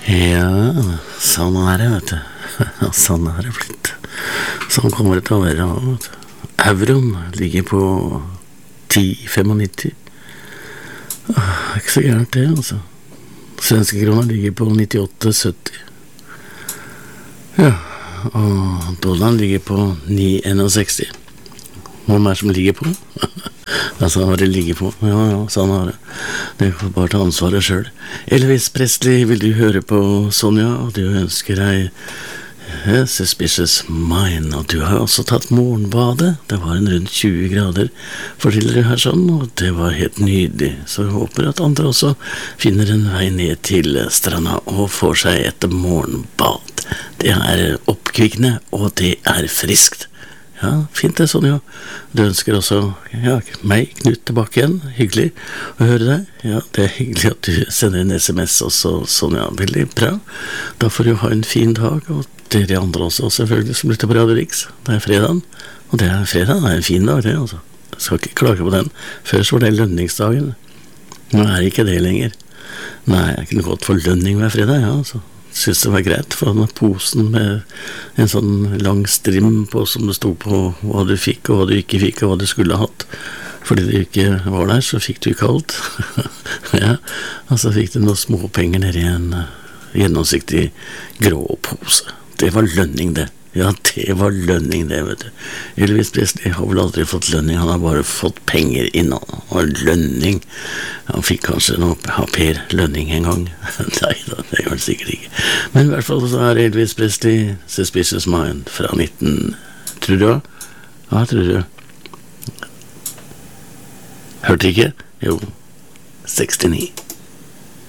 Ja, sånn det, vet du. Sånn det blitt. Sånn kommer det til å være, vet du. Euroen ligger på 10,95. Ikke så gærent det, altså. Svenske kroner ligger på 98,70. Ja, og dollaren ligger på 9,61. Hva er det som ligger på? Altså, hva det ligger på. Ja, sånn det. Det får bare ta ansvaret selv. Elvis Presley, vil du høre på Sonja, og du ønsker deg Suspicious Mind, og du har også tatt morgenbadet. Det var en rundt 20 grader, forteller du her sånn, og det var helt nydelig. Så jeg håper at andre også finner en vei ned til stranda og får seg et morgenbad. Det oppkvikkende, og det friskt. Ja, fint det, Sonja. Du ønsker også meg, Knut, tilbake igjen. Hyggelig å høre deg. Ja, det hyggelig at du sender en SMS også, Sonja. Veldig bra. Da får du ha en fin dag, og dere andre også, selvfølgelig, som lytter på Radio Riks. Det fredagen, og det fredag. Det en fin dag, det, altså. Jeg skal ikke klage på den. Før så var det lønningsdagen. Nå det ikke det lenger. Nei, jeg kunne gått for lønning hver fredag, ja, altså. Synes det var greit, for denne posen med en sånn lang strim på som det stod på hva du fikk og hva du ikke fikk og hva du skulle ha hatt. Fordi du ikke var der, så fikk du ikke alt. Ja, og så fikk du noen små penger ned i en gjennomsiktig grå pose. Det var lønning, det. Ja, det var lønning, det, vet du. Elvis Presley har vel aldri fått lønning, han har bare fått penger innan. Og lønning, han fikk kanskje noe Per lønning en gang. Nei da, det gjør han sikkert ikke. Men i hvert fall så Elvis Presley Suspicious Mind fra 19... Tror du? Ja, tror du. Hørte ikke? Jo, 69.